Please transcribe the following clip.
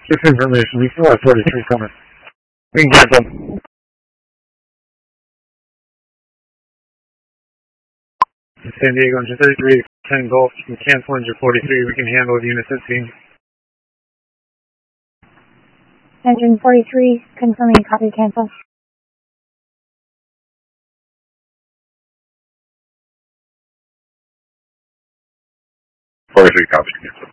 Just information, we still have 43 coming. We can cancel. San Diego, engine 33, 10 Golf, you can cancel engine 43, we can handle unit 15. Engine 43, confirming copy cancel. 43 copy cancel.